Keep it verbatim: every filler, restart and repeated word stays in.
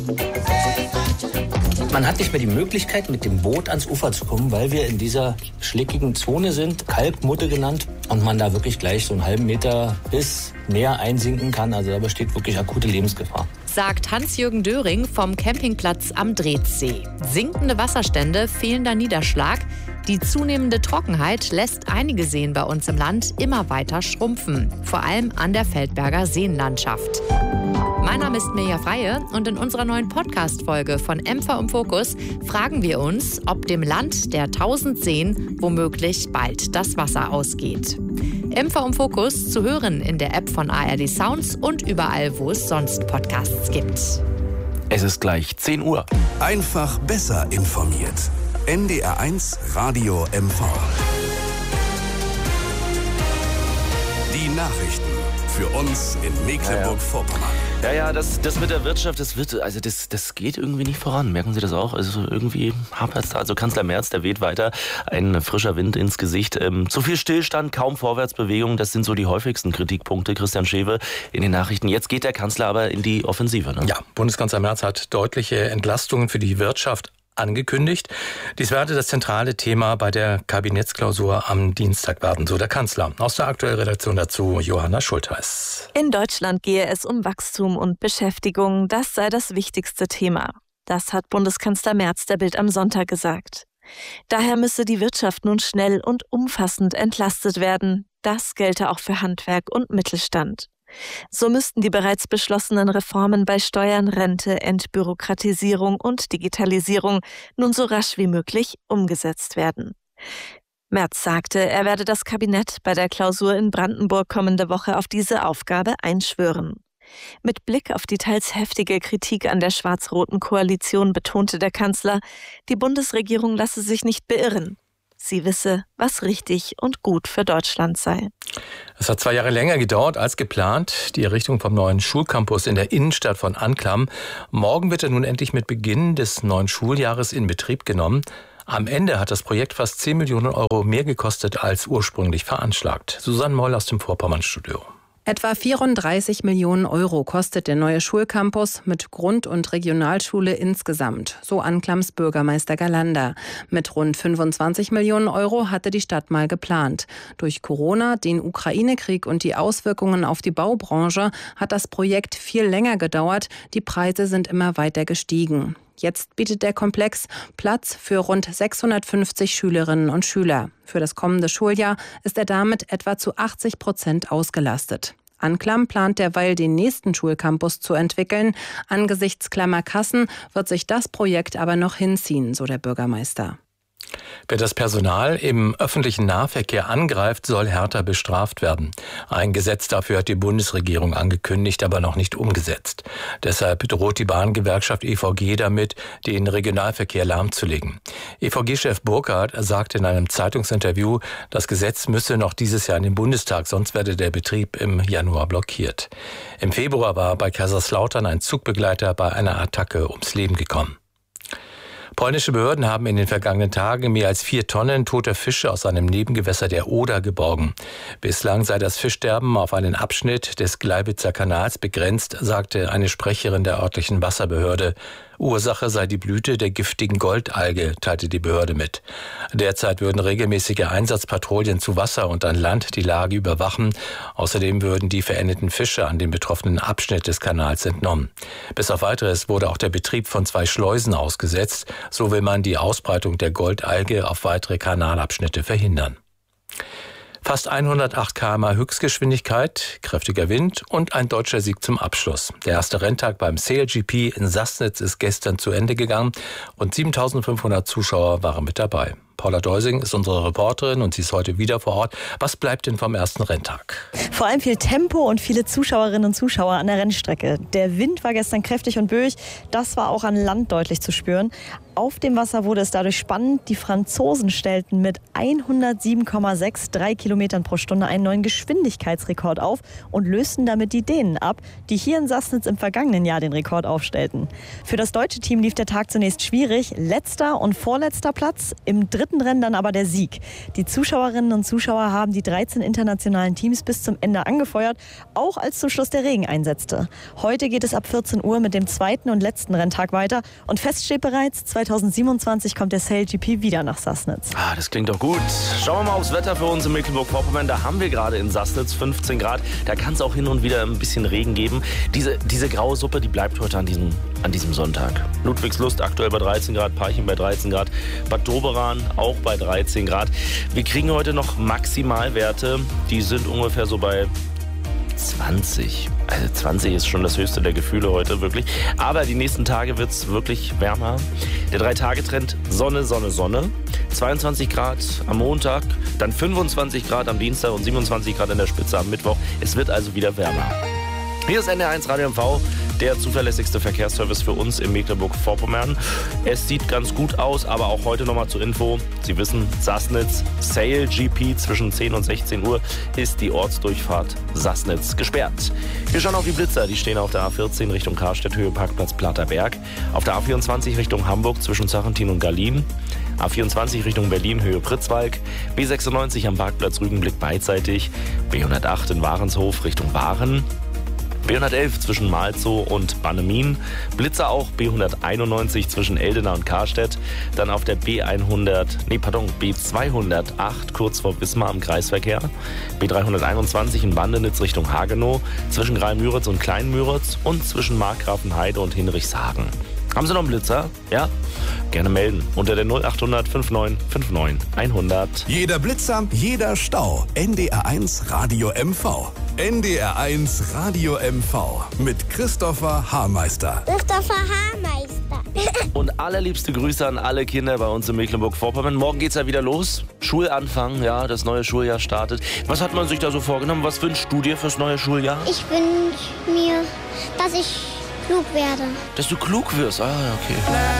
Man hat nicht mehr die Möglichkeit, mit dem Boot ans Ufer zu kommen, weil wir in dieser schlickigen Zone sind, Kalkmutte genannt, und man da wirklich gleich so einen halben Meter bis mehr einsinken kann. Also da besteht wirklich akute Lebensgefahr. Sagt Hans-Jürgen Döring vom Campingplatz am Dretzsee. Sinkende Wasserstände, fehlender Niederschlag. Die zunehmende Trockenheit lässt einige Seen bei uns im Land immer weiter schrumpfen. Vor allem an der Feldberger Seenlandschaft. Mein Name ist Mirja Freie und in unserer neuen Podcast-Folge von M V im Fokus fragen wir uns, ob dem Land der tausend Seen womöglich bald das Wasser ausgeht. M V im Fokus zu hören in der App von A R D Sounds und überall, wo es sonst Podcasts gibt. Es ist gleich zehn Uhr. Einfach besser informiert. N D R eins Radio M V. Die Nachrichten für uns in Mecklenburg-Vorpommern. Ja, ja, das, das mit der Wirtschaft, das wird, also das, das geht irgendwie nicht voran. Merken Sie das auch? Also irgendwie hapert es da. Also Kanzler Merz, der weht weiter, ein frischer Wind ins Gesicht. Ähm, zu viel Stillstand, kaum Vorwärtsbewegung, das sind so die häufigsten Kritikpunkte. Christian Schewe in den Nachrichten. Jetzt geht der Kanzler aber in die Offensive, ne? Ja, Bundeskanzler Merz hat deutliche Entlastungen für die Wirtschaft angekündigt. Dies werde das zentrale Thema bei der Kabinettsklausur am Dienstag werden, so der Kanzler. Aus der aktuellen Redaktion dazu Johanna Schultheiß. In Deutschland gehe es um Wachstum und Beschäftigung. Das sei das wichtigste Thema. Das hat Bundeskanzler Merz der Bild am Sonntag gesagt. Daher müsse die Wirtschaft nun schnell und umfassend entlastet werden. Das gelte auch für Handwerk und Mittelstand. So müssten die bereits beschlossenen Reformen bei Steuern, Rente, Entbürokratisierung und Digitalisierung nun so rasch wie möglich umgesetzt werden. Merz sagte, er werde das Kabinett bei der Klausur in Brandenburg kommende Woche auf diese Aufgabe einschwören. Mit Blick auf die teils heftige Kritik an der schwarz-roten Koalition betonte der Kanzler, die Bundesregierung lasse sich nicht beirren. Sie wisse, was richtig und gut für Deutschland sei. Es hat zwei Jahre länger gedauert als geplant, die Errichtung vom neuen Schulcampus in der Innenstadt von Anklam. Morgen wird er nun endlich mit Beginn des neuen Schuljahres in Betrieb genommen. Am Ende hat das Projekt fast zehn Millionen Euro mehr gekostet als ursprünglich veranschlagt. Susanne Moll aus dem Vorpommern-Studio. Etwa vierunddreißig Millionen Euro kostet der neue Schulcampus mit Grund- und Regionalschule insgesamt, so Anklams Bürgermeister Galander. Mit rund fünfundzwanzig Millionen Euro hatte die Stadt mal geplant. Durch Corona, den Ukraine-Krieg und die Auswirkungen auf die Baubranche hat das Projekt viel länger gedauert. Die Preise sind immer weiter gestiegen. Jetzt bietet der Komplex Platz für rund sechshundertfünfzig Schülerinnen und Schüler. Für das kommende Schuljahr ist er damit etwa zu achtzig Prozent ausgelastet. Anklam plant derweil, den nächsten Schulcampus zu entwickeln. Angesichts klammer Kassen wird sich das Projekt aber noch hinziehen, so der Bürgermeister. Wer das Personal im öffentlichen Nahverkehr angreift, soll härter bestraft werden. Ein Gesetz dafür hat die Bundesregierung angekündigt, aber noch nicht umgesetzt. Deshalb droht die Bahngewerkschaft E V G damit, den Regionalverkehr lahmzulegen. E V G-Chef Burkhardt sagte in einem Zeitungsinterview, das Gesetz müsse noch dieses Jahr in den Bundestag, sonst werde der Betrieb im Januar blockiert. Im Februar war bei Kaiserslautern ein Zugbegleiter bei einer Attacke ums Leben gekommen. Polnische Behörden haben in den vergangenen Tagen mehr als vier Tonnen toter Fische aus einem Nebengewässer der Oder geborgen. Bislang sei das Fischsterben auf einen Abschnitt des Gleiwitzer Kanals begrenzt, sagte eine Sprecherin der örtlichen Wasserbehörde. Ursache sei die Blüte der giftigen Goldalge, teilte die Behörde mit. Derzeit würden regelmäßige Einsatzpatrouillen zu Wasser und an Land die Lage überwachen. Außerdem würden die verendeten Fische an den betroffenen Abschnitt des Kanals entnommen. Bis auf Weiteres wurde auch der Betrieb von zwei Schleusen ausgesetzt. So will man die Ausbreitung der Goldalge auf weitere Kanalabschnitte verhindern. Fast hundertacht Kilometer pro Stunde Höchstgeschwindigkeit, kräftiger Wind und ein deutscher Sieg zum Abschluss. Der erste Renntag beim Sail G P in Sassnitz ist gestern zu Ende gegangen und siebentausendfünfhundert Zuschauer waren mit dabei. Paula Deusing ist unsere Reporterin und sie ist heute wieder vor Ort. Was bleibt denn vom ersten Renntag? Vor allem viel Tempo und viele Zuschauerinnen und Zuschauer an der Rennstrecke. Der Wind war gestern kräftig und böig. Das war auch an Land deutlich zu spüren. Auf dem Wasser wurde es dadurch spannend. Die Franzosen stellten mit hundertsieben Komma sechs drei Kilometern pro Stunde einen neuen Geschwindigkeitsrekord auf und lösten damit die Dänen ab, die hier in Sassnitz im vergangenen Jahr den Rekord aufstellten. Für das deutsche Team lief der Tag zunächst schwierig. Letzter und vorletzter Platz, im dritten Rennen dann aber der Sieg. Die Zuschauerinnen und Zuschauer haben die dreizehn internationalen Teams bis zum Ende angefeuert, auch als zum Schluss der Regen einsetzte. Heute geht es ab vierzehn Uhr mit dem zweiten und letzten Renntag weiter und fest steht bereits, zweitausendsiebenundzwanzig kommt der Sail G P wieder nach Sassnitz. Ah, das klingt doch gut. Schauen wir mal aufs Wetter für uns in Mecklenburg-Vorpommern. Da haben wir gerade in Sassnitz fünfzehn Grad. Da kann es auch hin und wieder ein bisschen Regen geben. Diese, diese graue Suppe, die bleibt heute an diesem, an diesem Sonntag. Ludwigslust aktuell bei dreizehn Grad, Parchim bei dreizehn Grad, Bad Doberan auch bei dreizehn Grad. Wir kriegen heute noch Maximalwerte, die sind ungefähr so bei zwanzig. Also zwanzig ist schon das höchste der Gefühle heute, wirklich. Aber die nächsten Tage wird es wirklich wärmer. Der Drei-Tage-Trend Sonne, Sonne, Sonne. zweiundzwanzig Grad am Montag, dann fünfundzwanzig Grad am Dienstag und siebenundzwanzig Grad in der Spitze am Mittwoch. Es wird also wieder wärmer. Hier ist N D R eins Radio M V, der zuverlässigste Verkehrsservice für uns in Mecklenburg-Vorpommern. Es sieht ganz gut aus, aber auch heute nochmal zur Info. Sie wissen, Sassnitz, Sail G P zwischen zehn und sechzehn Uhr ist die Ortsdurchfahrt Sassnitz gesperrt. Wir schauen auf die Blitzer, die stehen auf der A vierzehn Richtung Karstedt, Höhe Parkplatz Platterberg. Auf der A vierundzwanzig Richtung Hamburg zwischen Sarrentin und Gallien. A vierundzwanzig Richtung Berlin, Höhe Pritzwalk. B sechsundneunzig am Parkplatz Rügenblick beidseitig. B hundertacht in Warenshof Richtung Waren. B hundertelf zwischen Malzow und Bannemin. Blitzer auch B hunderteinundneunzig zwischen Eldena und Karstedt. Dann auf der B hundert, nee, pardon, B zweihundertacht kurz vor Wismar im Kreisverkehr. B dreihunderteinundzwanzig in Bandenitz Richtung Hagenow. Zwischen Greimüritz und Kleinmüritz und zwischen Markgrafenheide und Hinrichshagen. Haben Sie noch einen Blitzer? Ja? Gerne melden unter der null achthundert neunundfünfzig neunundfünfzig hundert. Jeder Blitzer, jeder Stau. N D R eins Radio M V. N D R eins Radio M V mit Christopher Haarmeister. Christopher Haarmeister. Und allerliebste Grüße an alle Kinder bei uns in Mecklenburg-Vorpommern. Morgen geht's ja wieder los. Schulanfang, ja, das neue Schuljahr startet. Was hat man sich da so vorgenommen? Was wünschst du dir fürs neue Schuljahr? Ich wünsche mir, dass ich klug werde. Dass du klug wirst? Ah, okay.